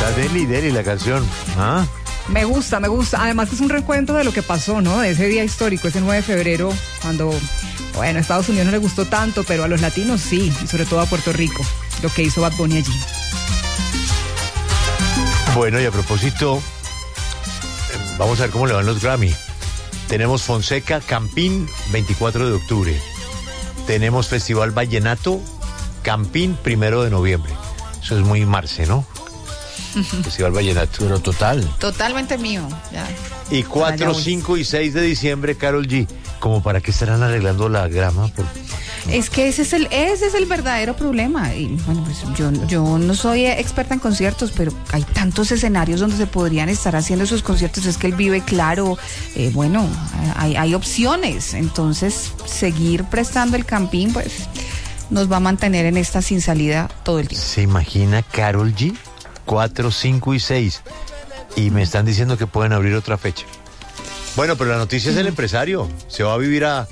Está deli la canción. ¿Ah? Me gusta. Además que es un recuento de lo que pasó, ¿no? De ese día histórico, ese 9 de febrero, cuando, bueno, a Estados Unidos no le gustó tanto, pero a los latinos sí, y sobre todo a Puerto Rico, lo que hizo Bad Bunny allí. Bueno, y a propósito, vamos a ver cómo le van los Grammy. Tenemos Fonseca, Campín, 24 de octubre. Tenemos Festival Vallenato, Campín, 1 de noviembre. Eso es muy Marce, ¿no? Festival Vallenato. Pero total. Totalmente mío. Ya. Y 4, 5 y 6 de diciembre, Karol G. ¿Cómo para qué estarán arreglando la grama? Es que ese es el verdadero problema. Y bueno, pues yo no soy experta en conciertos, pero hay tantos escenarios donde se podrían estar haciendo esos conciertos. Es que él vive claro. Bueno, hay opciones. Entonces, seguir prestando el Campín, pues, nos va a mantener en esta sin salida todo el tiempo. ¿Se imagina Karol G? 4, 5 y 6. Y me están diciendo que pueden abrir otra fecha. Bueno, pero la noticia es el empresario. Se va a vivir a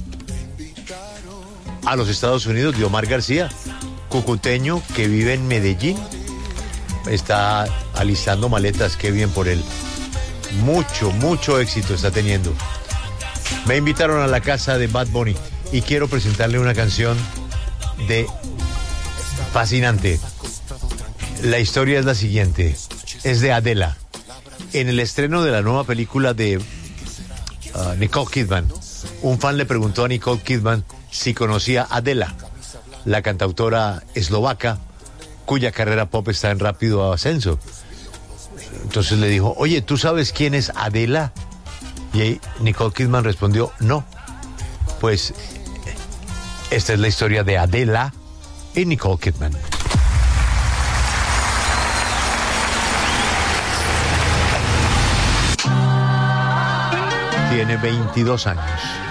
los Estados Unidos, Diomar García, cucuteño que vive en Medellín. Está alistando maletas, qué bien por él. Mucho éxito está teniendo. Me invitaron a la casa de Bad Bunny y quiero presentarle una canción fascinante. La historia es la siguiente, es de Adela. En el estreno de la nueva película de Nicole Kidman, un fan le preguntó a Nicole Kidman si conocía a Adela, la cantautora eslovaca cuya carrera pop está en rápido ascenso. Entonces le dijo, oye, ¿tú sabes quién es Adela? Y ahí Nicole Kidman respondió, no. Pues esta es la historia de Adela y Nicole Kidman. Tiene 22 años.